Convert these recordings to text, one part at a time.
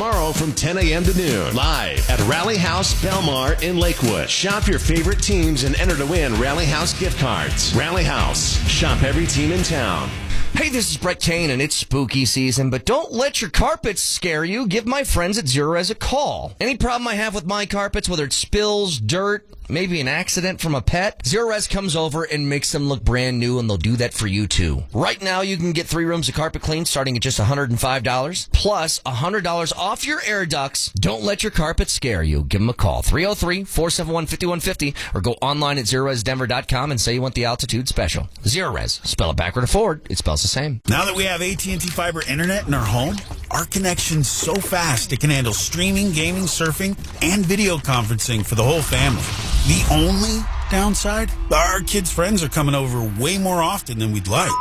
tomorrow from 10 a.m. to noon. Live at Rally House Belmar in Lakewood. Shop your favorite teams and enter to win Rally House gift cards. Rally House. Shop every team in town. Hey, this is Brett Kane, and it's spooky season, but don't let your carpets scare you. Give my friends at Zerorez a call. Any problem I have with my carpets, whether it's spills, dirt, maybe an accident from a pet, Zerorez comes over and makes them look brand new, and they'll do that for you, too. Right now, you can get 3 rooms of carpet clean starting at just $105, plus $100 off your air ducts. Don't let your carpets scare you. Give them a call, 303-471-5150, or go online at ZerorezDenver.com and say you want the altitude special. Zerorez, spell it backward or forward, it spells the same. Now that we have AT&T Fiber Internet in our home, our connection's so fast it can handle streaming, gaming, surfing, and video conferencing for the whole family. The only downside? Our kids' friends are coming over way more often than we'd like.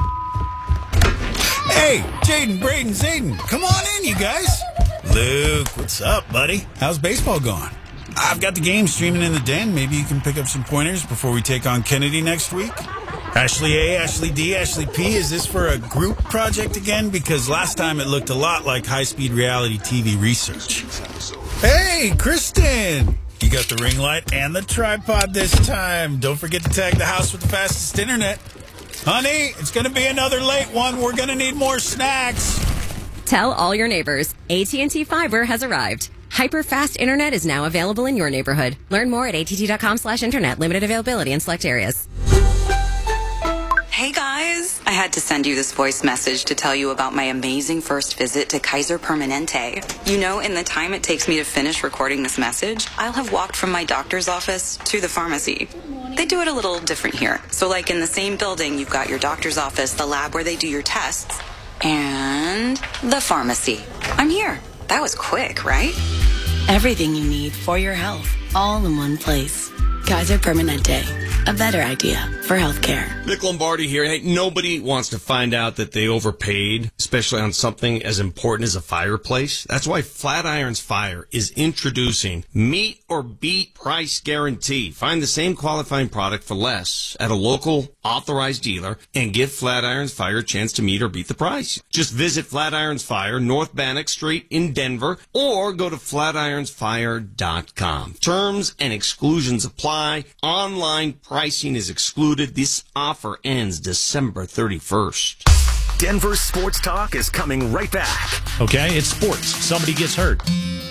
Hey, Jaden, Braden, Zayden, come on in, you guys. Luke, what's up, buddy? How's baseball going? I've got the game streaming in the den. Maybe you can pick up some pointers before we take on Kennedy next week. Ashley A, Ashley D, Ashley P, is this for a group project again? Because last time it looked a lot like high-speed reality TV research. Hey, Kristen! You got the ring light and the tripod this time. Don't forget to tag the house with the fastest internet. Honey, it's going to be another late one. We're going to need more snacks. Tell all your neighbors, AT&T Fiber has arrived. Hyper-fast internet is now available in your neighborhood. Learn more at att.com/internet. Limited availability in select areas. Hey guys, I had to send you this voice message to tell you about my amazing first visit to Kaiser Permanente. You know, in the time it takes me to finish recording this message, I'll have walked from my doctor's office to the pharmacy. They do it a little different here. So like in the same building, you've got your doctor's office, the lab where they do your tests, and the pharmacy. I'm here. That was quick, right? Everything you need for your health, all in one place. Kaiser Permanente, a better idea for healthcare. Nick Lombardi here. Hey, nobody wants to find out that they overpaid, especially on something as important as a fireplace. That's why Flatirons Fire is introducing Meet or Beat Price Guarantee. Find the same qualifying product for less at a local authorized dealer and give Flatirons Fire a chance to meet or beat the price. Just visit Flatirons Fire, North Bannock Street in Denver, or go to flatironsfire.com. Terms and exclusions apply. Online pricing is excluded. This offer ends December 31st. Denver Sports Talk is coming right back. Okay, it's sports. Somebody gets hurt.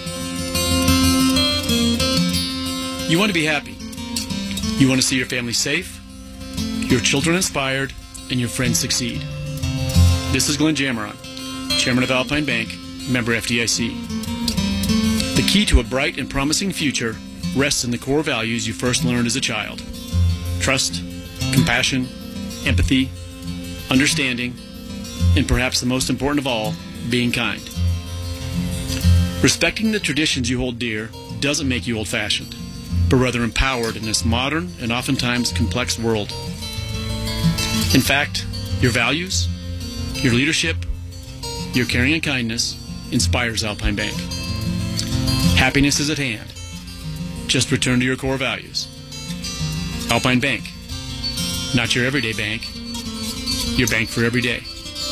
You want to be happy. You want to see your family safe, your children inspired, and your friends succeed. This is Glenn Jammeron, Chairman of Alpine Bank, member FDIC. The key to a bright and promising future rests in the core values you first learned as a child. Trust, compassion, empathy, understanding, and perhaps the most important of all, being kind. Respecting the traditions you hold dear doesn't make you old-fashioned, but rather empowered in this modern and oftentimes complex world. In fact, your values, your leadership, your caring and kindness inspires Alpine Bank. Happiness is at hand. Just return to your core values. Alpine Bank. Not your everyday bank. Your bank for every day.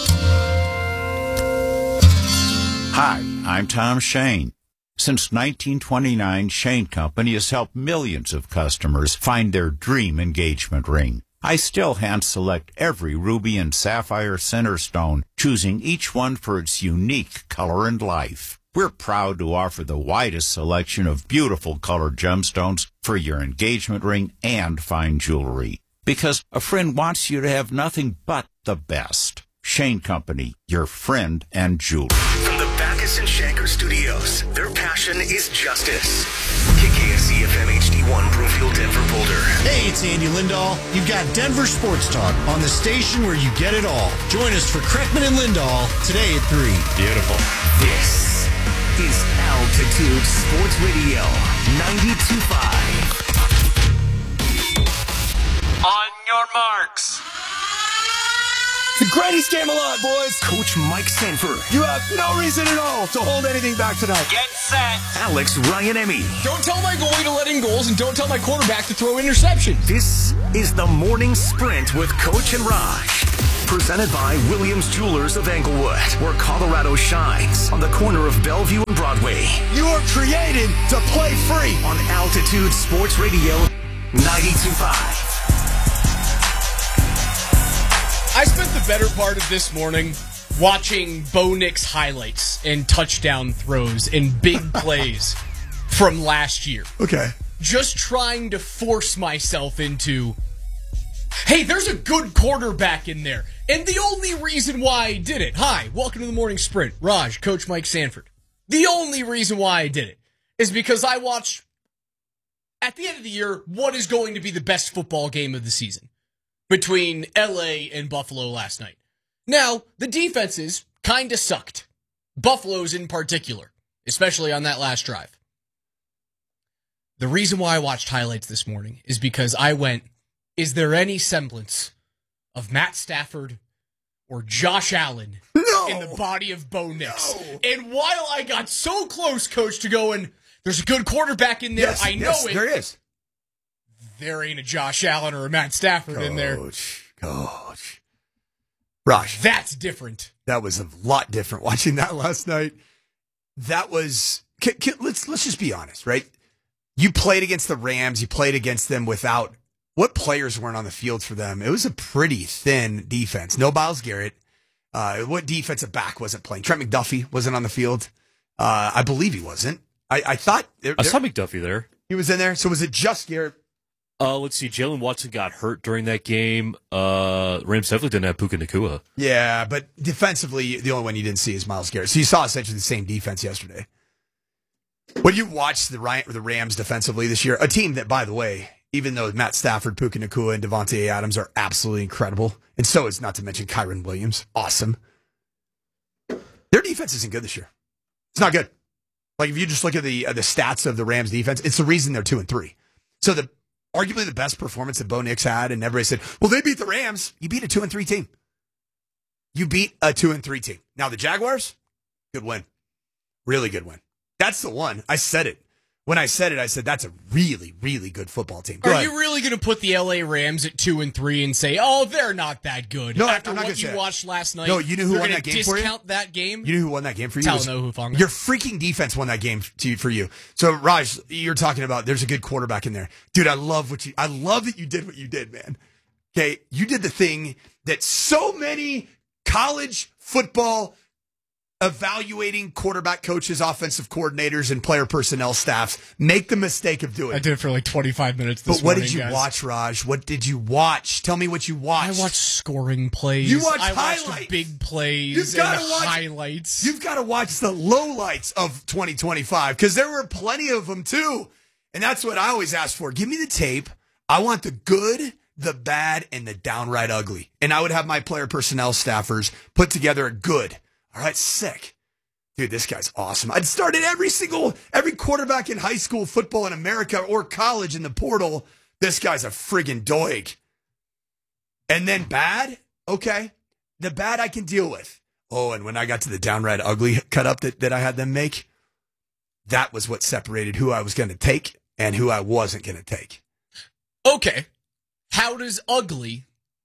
Hi, I'm Tom Shane. Since 1929, Shane Company has helped millions of customers find their dream engagement ring. I still hand-select every ruby and sapphire center stone, choosing each one for its unique color and life. We're proud to offer the widest selection of beautiful colored gemstones for your engagement ring and fine jewelry. Because a friend wants you to have nothing but the best. Shane Company, your friend and jeweler. From the Backus and Shanker Studios, their passion is justice. KKSE FM HD1 Broomfield, Denver, Boulder. Hey, it's Andy Lindahl. You've got Denver Sports Talk on the station where you get it all. Join us for Kreckman and Lindahl today at 3. Beautiful. This is Altitude Sports Radio 92.5. On your marks. The greatest game alive, boys. Coach Mike Sanford. You have no reason at all to hold anything back tonight. Get set. Alex Ryan-Emmy. Don't tell my goalie to let in goals, and don't tell my quarterback to throw interceptions. This is the Morning Sprint with Coach and Raj. Presented by Williams Jewelers of Englewood, where Colorado shines, on the corner of Bellevue and Broadway. You are created to play free on Altitude Sports Radio 92.5. I spent the better part of this morning watching Bo Nix highlights and touchdown throws and big plays from last year. Okay. Just trying to force myself into, hey, there's a good quarterback in there. And the only reason why I did it, hi, welcome to the Morning Sprint, Raj, Coach Mike Sanford. The only reason why I did it is because I watched, at the end of the year, what is going to be the best football game of the season between LA and Buffalo last night. Now, the defenses kind of sucked. Buffalo's in particular, especially on that last drive. The reason why I watched highlights this morning is because I went, is there any semblance of Matt Stafford or Josh Allen in the body of Bo Nix? No. And while I got so close, Coach, to going, there's a good quarterback in there, I know it. There is. There ain't a Josh Allen or a Matt Stafford in there. Coach. Raj. That's different. That was a lot different watching that last night. That was, let's just be honest, right? You played against the Rams. You played against them without, what players weren't on the field for them? It was a pretty thin defense. No Myles Garrett. What defensive back wasn't playing? Trent McDuffie wasn't on the field. I believe he wasn't. I thought. I saw McDuffie there. He was in there. So was it just Garrett? Let's see. Jalen Watson got hurt during that game. Rams definitely didn't have Puka Nacua. Yeah, but defensively, the only one you didn't see is Myles Garrett. So you saw essentially the same defense yesterday. When you watch the Rams defensively this year, a team that, by the way, even though Matt Stafford, Puka Nacua, and Devontae Adams are absolutely incredible, and so is not to mention Kyron Williams, awesome. Their defense isn't good this year. It's not good. Like if you just look at the stats of the Rams defense, it's the reason they're 2-3. So arguably the best performance that Bo Nix had, and everybody said, well, they beat the Rams. You beat a 2-3 team. You beat a 2-3 team. Now the Jaguars, good win. Really good win. That's the one. I said it. When I said it, I said that's a really, really good football team. Are you really going to put the LA Rams at 2-3 and say, oh, they're not that good? No, after I'm not what you say watched last night. No, you know who won that game for you? Discount that game? You know who won that game for you? Talanoa Hufanga. Your freaking defense won that game for you. So, Raj, you're talking about there's a good quarterback in there. Dude, I love that you did what you did, man. Okay, you did the thing that so many college football evaluating quarterback coaches, offensive coordinators, and player personnel staffs make the mistake of doing. I did it for like 25 minutes this morning, But what did you watch, Raj? What did you watch? Tell me what you watched. I watched scoring plays. You watched highlights. Watched big plays and highlights. You've got to watch the lowlights of 2025 because there were plenty of them too. And that's what I always ask for. Give me the tape. I want the good, the bad, and the downright ugly. And I would have my player personnel staffers put together a good. All right, sick. Dude, this guy's awesome. I'd started every quarterback in high school football in America or college in the portal. This guy's a friggin' doig. And then bad? Okay. The bad I can deal with. Oh, and when I got to the downright ugly cut up that I had them make, that was what separated who I was going to take and who I wasn't going to take. Okay. How does ugly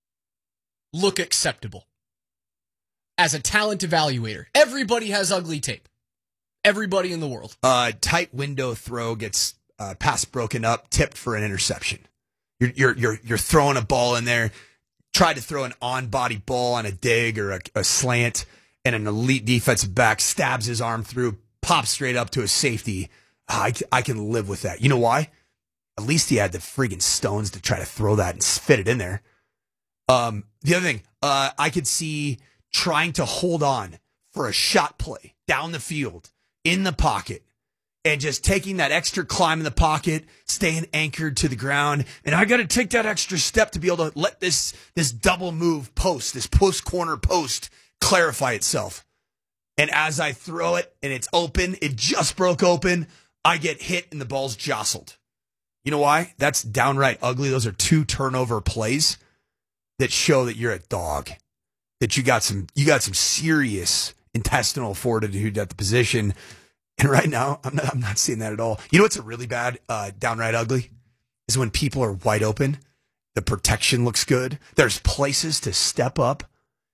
look acceptable? As a talent evaluator, everybody has ugly tape. Everybody in the world. Tight window throw gets pass broken up, tipped for an interception. You're throwing a ball in there. Try to throw an on-body ball on a dig or a slant, and an elite defensive back stabs his arm through, pops straight up to a safety. I can live with that. You know why? At least he had the friggin' stones to try to throw that and fit it in there. The other thing, I could see trying to hold on for a shot play down the field in the pocket and just taking that extra climb in the pocket, staying anchored to the ground. And I got to take that extra step to be able to let this double move post, this post corner post clarify itself. And as I throw it and it's open, it just broke open, I get hit and the ball's jostled. You know why? That's downright ugly. Those are 2 turnover plays that show that you're a dog. That you got some serious intestinal fortitude at the position. And right now, I'm not seeing that at all. You know what's a really bad, downright ugly? Is when people are wide open. The protection looks good. There's places to step up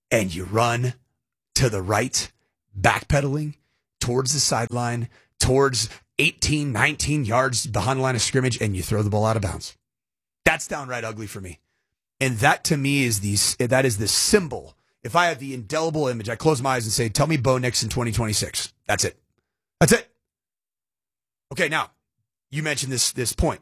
and you run to the right, backpedaling towards the sideline, towards 18, 19 yards behind the line of scrimmage, and you throw the ball out of bounds. That's downright ugly for me. And that to me is the symbol. If I have the indelible image, I close my eyes and say, tell me Bo Nix in 2026. That's it. That's it. Okay, now, you mentioned this point.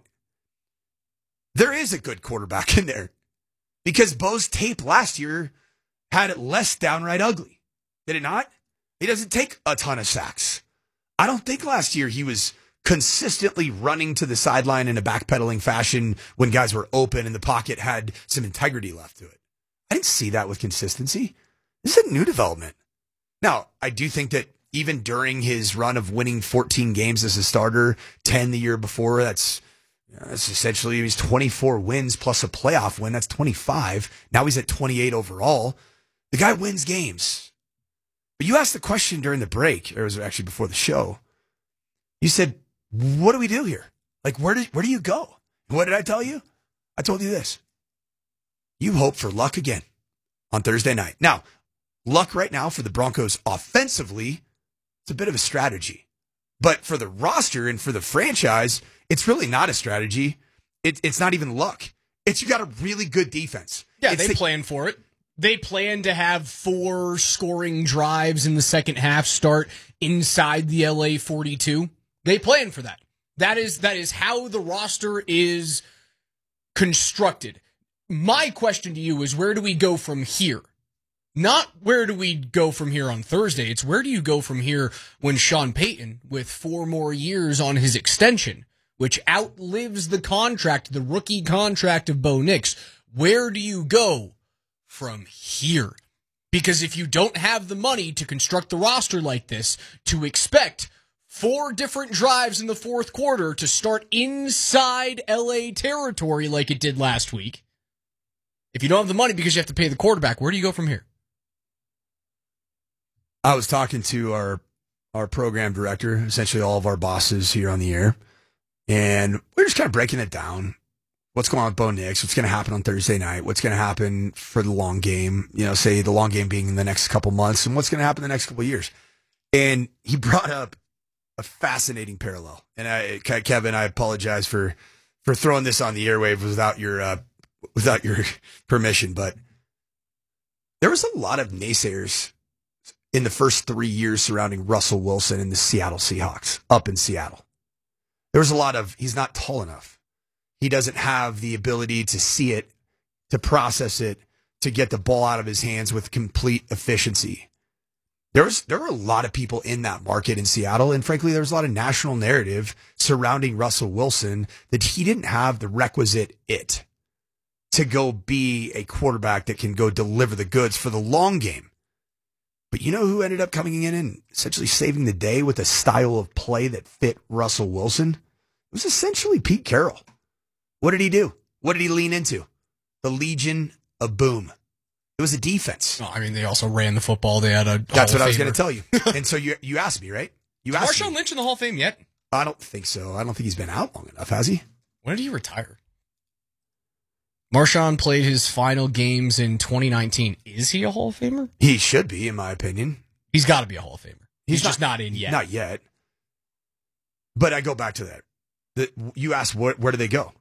There is a good quarterback in there because Bo's tape last year had it less downright ugly. Did it not? He doesn't take a ton of sacks. I don't think last year he was consistently running to the sideline in a backpedaling fashion when guys were open and the pocket had some integrity left to it. I didn't see that with consistency. This is a new development. Now, I do think that even during his run of winning 14 games as a starter, 10 the year before, that's essentially, he's 24 wins plus a playoff win. That's 25. Now he's at 28 overall. The guy wins games. But you asked the question during the break, or it was actually before the show. You said, what do we do here? Like, where do you go? What did I tell you? I told you this. You hope for luck again on Thursday night. Now, luck right now for the Broncos offensively, it's a bit of a strategy. But for the roster and for the franchise, it's really not a strategy. It's not even luck. It's you got a really good defense. Yeah, they plan for it. They plan to have 4 scoring drives in the second half start inside the LA 42. They plan for that. That is how the roster is constructed. My question to you is, where do we go from here? Not where do we go from here on Thursday. It's where do you go from here when Sean Payton, with 4 more years on his extension, which outlives the rookie contract of Bo Nix, where do you go from here? Because if you don't have the money to construct the roster like this, to expect 4 different drives in the fourth quarter to start inside LA territory like it did last week, if you don't have the money because you have to pay the quarterback, where do you go from here? I was talking to our program director, essentially all of our bosses here on the air, and we're just kind of breaking it down. What's going on with Bo Nix? What's going to happen on Thursday night? What's going to happen for the long game? Say the long game being in the next couple months, and what's going to happen in the next couple years? And he brought up a fascinating parallel. And Kevin, I apologize for throwing this on the airwaves without your permission, but there was a lot of naysayers in the first 3 years surrounding Russell Wilson and the Seattle Seahawks up in Seattle. There was a lot of, he's not tall enough. He doesn't have the ability to see it, to process it, to get the ball out of his hands with complete efficiency. There were a lot of people in that market in Seattle, and frankly, there was a lot of national narrative surrounding Russell Wilson that he didn't have the requisite it to go be a quarterback that can go deliver the goods for the long game. But you know who ended up coming in and essentially saving the day with a style of play that fit Russell Wilson? It was essentially Pete Carroll. What did he do? What did he lean into? The Legion of Boom. It was a defense. Oh, I mean, they also ran the football. They had a That's what I was going to tell you. And so you asked me, right? You asked Marshawn me. Lynch in the Hall of Fame yet? I don't think so. I don't think he's been out long enough, has he? When did he retire? Marshawn played his final games in 2019. Is he a Hall of Famer? He should be, in my opinion. He's got to be a Hall of Famer. He's just not in yet. Not yet. But I go back to that. You asked, where do they go?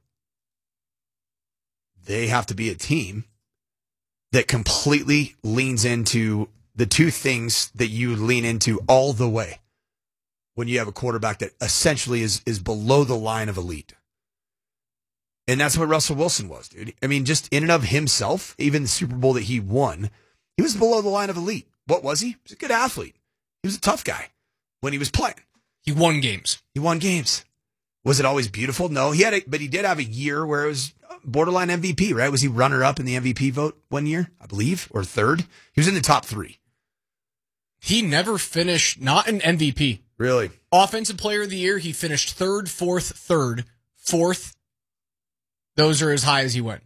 They have to be a team that completely leans into the 2 things that you lean into all the way when you have a quarterback that essentially is below the line of elite. And that's what Russell Wilson was, dude. I mean, just in and of himself, even the Super Bowl that he won, he was below the line of elite. What was he? He was a good athlete. He was a tough guy when he was playing. He won games. Was it always beautiful? No, but he did have a year where it was borderline MVP, right? Was he runner up in the MVP vote one year, I believe, or third? He was in the top 3. He never finished, not an MVP. Really? Offensive Player of the Year, he finished 3rd, 4th, 3rd, 4th. Those are as high as he went.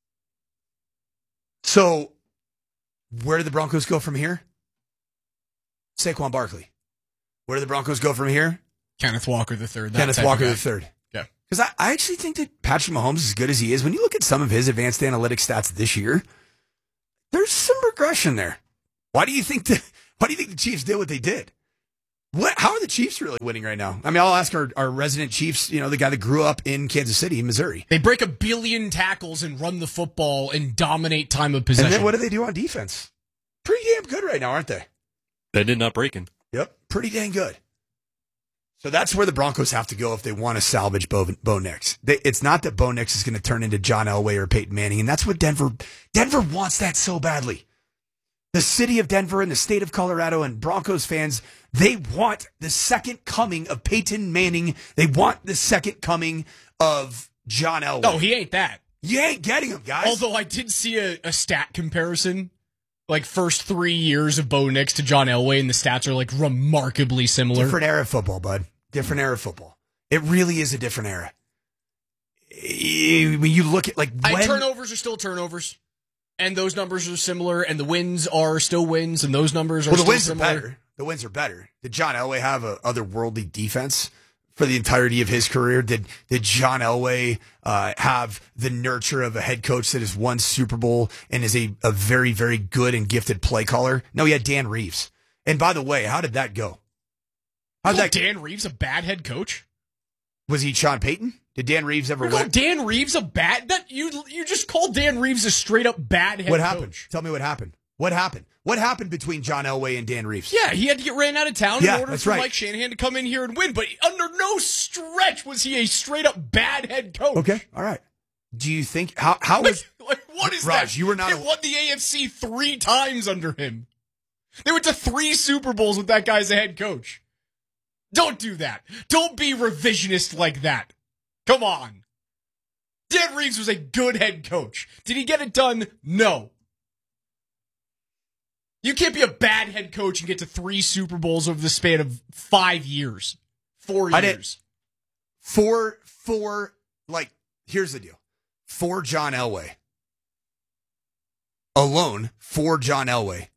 So, where did the Broncos go from here? Saquon Barkley. Where do the Broncos go from here? Kenneth Walker III. Kenneth Walker III. Yeah. Because I actually think that Patrick Mahomes, as good as he is, when you look at some of his advanced analytics stats this year, there's some regression there. Why do you think the Chiefs did what they did? How are the Chiefs really winning right now? I mean, I'll ask our resident Chiefs, the guy that grew up in Kansas City, Missouri. They break 1 billion tackles and run the football and dominate time of possession. And then what do they do on defense? Pretty damn good right now, aren't they? They did not breaking. Yep, pretty dang good. So that's where the Broncos have to go if they want to salvage Bo Nix. It's not that Bo Nix is going to turn into John Elway or Peyton Manning, and that's what Denver wants that so badly. The city of Denver and the state of Colorado and Broncos fans, they want the second coming of Peyton Manning. They want the second coming of John Elway. No, he ain't that. You ain't getting him, guys. Although I did see a stat comparison, like first 3 years of Bo Nix to John Elway, and the stats are like remarkably similar. Different era of football, bud. Different era of football. It really is a different era. When you look at turnovers are still turnovers. And those numbers are similar, and the wins are still wins, and those numbers are still similar. Are better. The wins are better. Did John Elway have a otherworldly defense for the entirety of his career? Did John Elway have the nurture of a head coach that has won Super Bowl and is a very, very good and gifted play caller? No, he had Dan Reeves. And by the way, how did that go? Dan Reeves a bad head coach? Was he Sean Payton? Did Dan Reeves ever win? Dan Reeves a bad? You just called Dan Reeves a straight up bad head coach. What happened? Tell me what happened. What happened? What happened between John Elway and Dan Reeves? Yeah, he had to get ran out of town in order for Mike Shanahan to come in here and win. But under no stretch was he a straight up bad head coach. Okay, all right. Do you think how was what is Raj, that? You were not. They won the AFC 3 times under him. They went to 3 Super Bowls with that guy as a head coach. Don't do that. Don't be revisionist like that. Come on. Dan Reeves was a good head coach. Did he get it done? No. You can't be a bad head coach and get to 3 Super Bowls over the span of 5 years. 4 years. Here's the deal. For John Elway. Alone, for John Elway,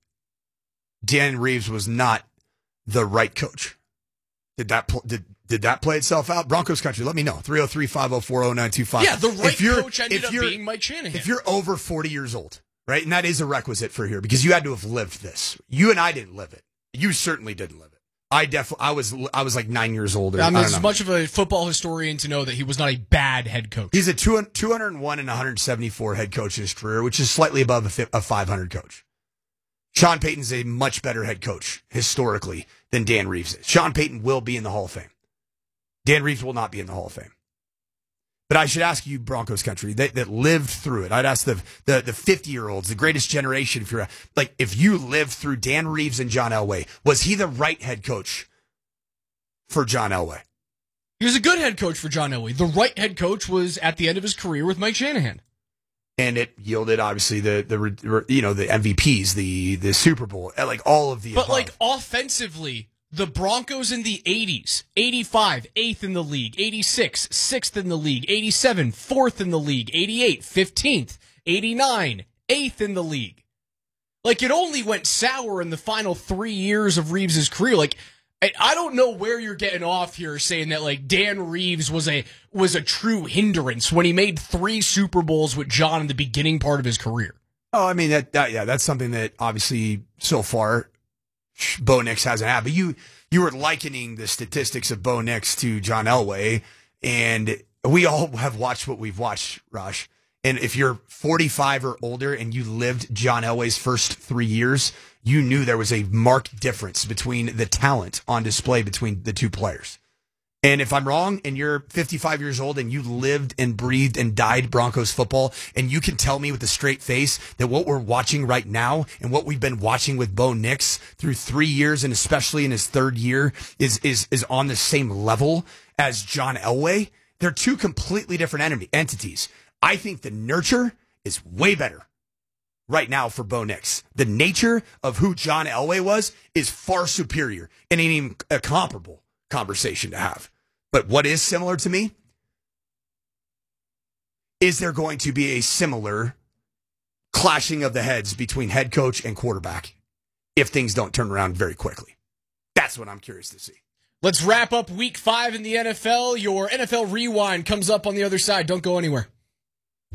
Dan Reeves was not the right coach. Did that play itself out? Broncos country, let me know. 303-504-0925. Yeah, the right coach ended up being Mike Shanahan. If you're over 40 years old, right? And that is a requisite for here because you had to have lived this. You and I didn't live it. You certainly didn't live it. I was like 9 years old. I'm as much of a football historian to know that he was not a bad head coach. He's a 201 and 174 head coach in his career, which is slightly above a 500 coach. Sean Payton's a much better head coach historically than Dan Reeves is. Sean Payton will be in the Hall of Fame. Dan Reeves will not be in the Hall of Fame. But I should ask you, Broncos country, that lived through it. I'd ask the 50-year-olds, the greatest generation, if you lived through Dan Reeves and John Elway, was he the right head coach for John Elway? He was a good head coach for John Elway. The right head coach was at the end of his career with Mike Shanahan. And it yielded, obviously, the MVPs, the Super Bowl, all of the above. But, offensively, the Broncos in the 80s, 85, 8th in the league, 86, 6th in the league, 87, 4th in the league, 88, 15th, 89, 8th in the league. It only went sour in the final 3 years of Reeves' career. I don't know where you're getting off here saying that Dan Reeves was a true hindrance when he made 3 Super Bowls with John in the beginning part of his career. Oh, I mean that's something that obviously so far Bo Nix hasn't had. But you were likening the statistics of Bo Nix to John Elway, and we all have watched what we've watched, Raj. And if you're 45 or older and you lived John Elway's first 3 years, you knew there was a marked difference between the talent on display between the two players. And if I'm wrong and you're 55 years old and you lived and breathed and died Broncos football, and you can tell me with a straight face that what we're watching right now and what we've been watching with Bo Nix through 3 years and especially in his third year is on the same level as John Elway, they're two completely different entities. I think the nurture is way better right now for Bo Nix. The nature of who John Elway was is far superior and ain't even a comparable conversation to have. But what is similar to me? Is there going to be a similar clashing of the heads between head coach and quarterback if things don't turn around very quickly? That's what I'm curious to see. Let's wrap up week 5 in the NFL. Your NFL Rewind comes up on the other side. Don't go anywhere.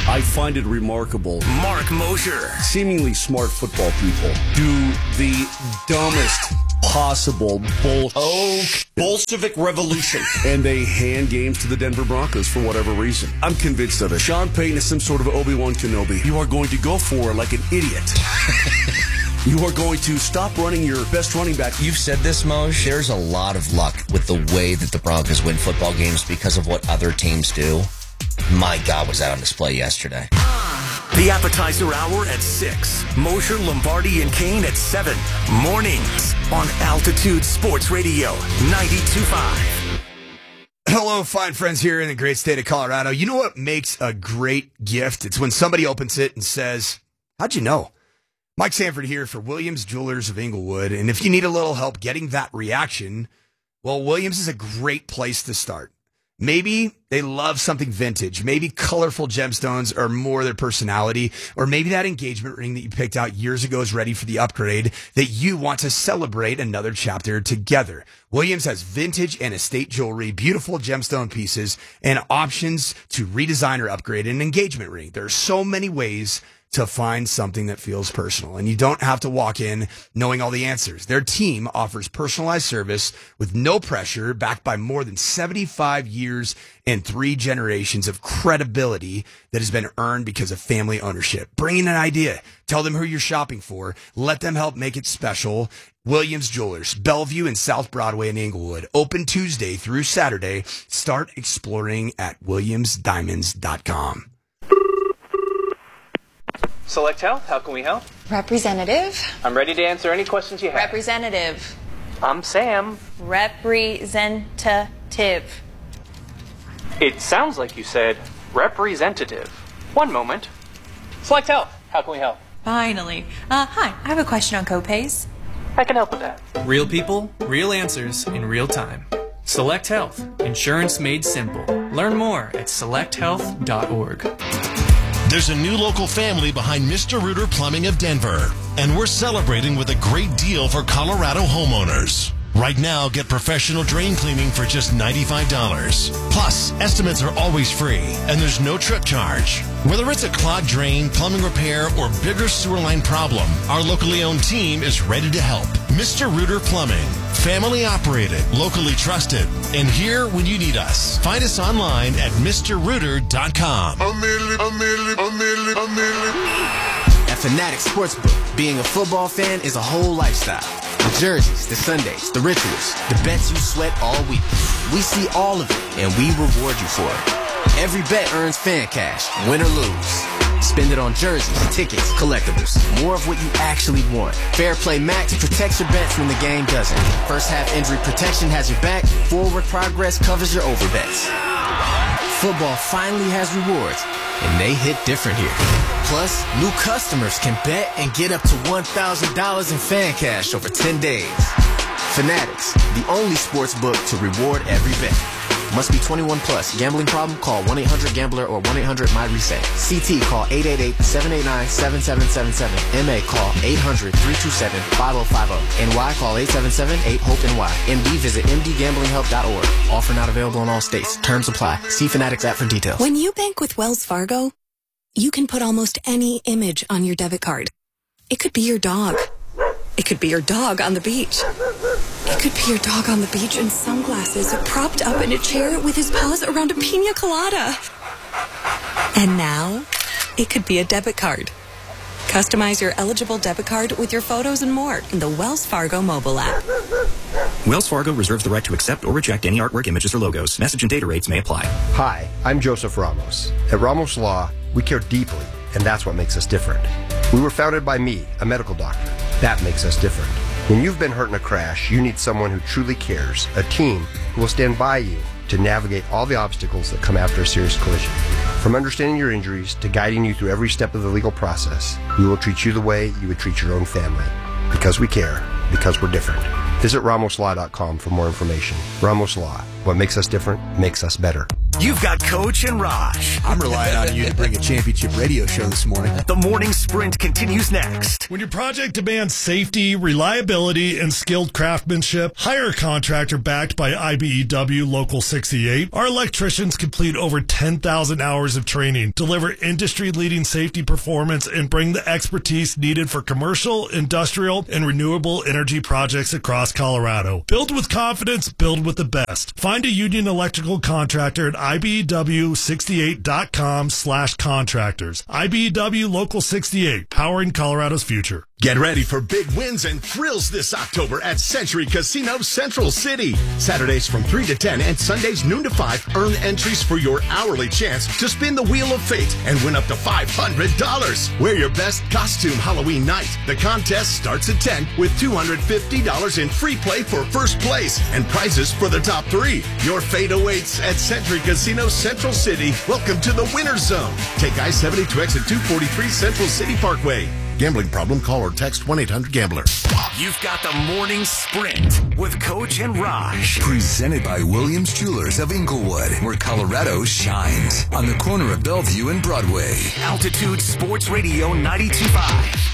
I find it remarkable. Mark Mosher. Seemingly smart football people do the dumbest possible Bolshevik revolution. And they hand games to the Denver Broncos for whatever reason. I'm convinced of it. Sean Payton is some sort of Obi-Wan Kenobi. You are going to go for it like an idiot. You are going to stop running your best running back. You've said this, Moj. There's a lot of luck with the way that the Broncos win football games because of what other teams do. My God, was that on display yesterday. The appetizer hour at 6. Mosher, Lombardi, and Kane at 7. Mornings on Altitude Sports Radio 92.5. Hello, fine friends here in the great state of Colorado. You know what makes a great gift? It's when somebody opens it and says, "How'd you know?" Mike Sanford here for Williams Jewelers of Inglewood. And if you need a little help getting that reaction, well, Williams is a great place to start. Maybe they love something vintage. Maybe colorful gemstones are more their personality. Or maybe that engagement ring that you picked out years ago is ready for the upgrade that you want to celebrate another chapter together. Williams has vintage and estate jewelry, beautiful gemstone pieces, and options to redesign or upgrade an engagement ring. There are so many ways to find something that feels personal. And you don't have to walk in knowing all the answers. Their team offers personalized service with no pressure, backed by more than 75 years and 3 generations of credibility that has been earned because of family ownership. Bring in an idea. Tell them who you're shopping for. Let them help make it special. Williams Jewelers, Bellevue and South Broadway in Inglewood. Open Tuesday through Saturday. Start exploring at williamsdiamonds.com. Select Health, how can we help? Representative. I'm ready to answer any questions you have. Representative. I'm Sam. Representative. It sounds like you said representative. One moment. Select Health, how can we help? Finally. Hi, I have a question on copays. I can help with that. Real people, real answers in real time. Select Health, insurance made simple. Learn more at selecthealth.org. There's a new local family behind Mr. Rooter Plumbing of Denver, and we're celebrating with a great deal for Colorado homeowners. Right now, get professional drain cleaning for just $95. Plus, estimates are always free, and there's no trip charge. Whether it's a clogged drain, plumbing repair, or bigger sewer line problem, our locally owned team is ready to help. Mr. Rooter Plumbing. Family operated, locally trusted, and here when you need us. Find us online at MrRooter.com. At Fanatics Sportsbook, being a football fan is a whole lifestyle. The jerseys, the Sundays, the rituals, the bets you sweat all week. We see all of it, and we reward you for it. Every bet earns fan cash, win or lose. Spend it on jerseys, tickets, collectibles. More of what you actually want. Fair Play Max protects your bets when the game doesn't. First half injury protection has your back. Forward progress covers your over bets. Football finally has rewards, and they hit different here. Plus, new customers can bet and get up to $1,000 in fan cash over 10 days. Fanatics, the only sports book to reward every bet. Must be 21 plus. Gambling problem? Call 1-800-GAMBLER or 1-800-MY-RESET. CT, call 888-789-7777. MA, call 800-327-5050. NY, call 877-8-HOPE-NY. MD, visit mdgamblinghelp.org. Offer not available in all states. Terms apply. See Fanatics app for details. When you bank with Wells Fargo, you can put almost any image on your debit card. It could be your dog. It could be your dog on the beach. It could be your dog on the beach in sunglasses, propped up in a chair with his paws around a pina colada. And now, it could be a debit card. Customize your eligible debit card with your photos and more in the Wells Fargo mobile app. Wells Fargo reserves the right to accept or reject any artwork, images, or logos. Message and data rates may apply. Hi, I'm Joseph Ramos. At Ramos Law, we care deeply, and that's what makes us different. We were founded by me, a medical doctor. That makes us different. When you've been hurt in a crash, you need someone who truly cares, a team who will stand by you to navigate all the obstacles that come after a serious collision. From understanding your injuries to guiding you through every step of the legal process, we will treat you the way you would treat your own family. Because we care, because we're different. Visit RamosLaw.com for more information. Ramos Law. What makes us different makes us better. You've got Coach and Raj. I'm relying on you to bring a championship radio show this morning. The morning sprint continues next. When your project demands safety, reliability, and skilled craftsmanship, hire a contractor backed by IBEW Local 68. Our electricians complete over 10,000 hours of training, deliver industry-leading safety performance, and bring the expertise needed for commercial, industrial, and renewable energy projects across Colorado. Build with confidence, build with the best. Find a union electrical contractor at IBEW68.com/contractors. IBEW Local 68, powering Colorado's future. Get ready for big wins and thrills this October at Century Casino Central City. Saturdays from 3 to 10 and Sundays noon to 5. Earn entries for your hourly chance to spin the Wheel of Fate and win up to $500. Wear your best costume Halloween night. The contest starts at 10 with $250 in free play for first place and prizes for the top 3. Your fate awaits at Century Casino Central City. Welcome to the winner's zone. Take I-70 to exit 243 Central City Parkway. Gambling problem? Call or text 1-800-GAMBLER. You've got the morning sprint with Coach and Raj. Presented by Williams Jewelers of Inglewood, where Colorado shines. On the corner of Bellevue and Broadway. Altitude Sports Radio 92.5.